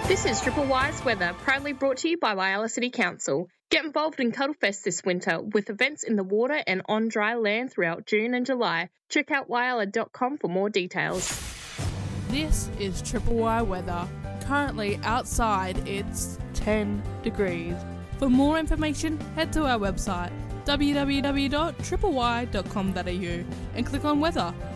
This is Triple Y's weather, proudly brought to you by Whyalla City Council. Get involved in Cuddlefest this winter with events in the water and on dry land throughout June and July. Check out whyalla.com for more details. This is Triple Y weather. Currently outside it's 10 degrees. For more information, head to our website www.tripley.com.au and click on weather.